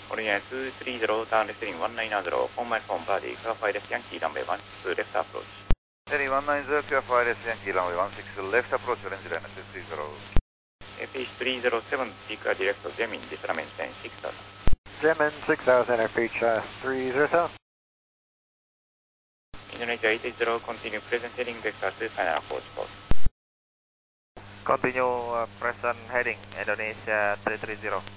Orion 230, down left heading 190, form my phone body, Car Fire Yankee, runway 16, left approach. Heading 190, Car Fire Yankee, runway 16, left approach, orange line 230. FH 307, speaker director, Zemin, descend maintain 6000. Zemin 6000, FH 307. Indonesia 880, continue present heading vector 2, final approach course. Continue present heading, Indonesia 330.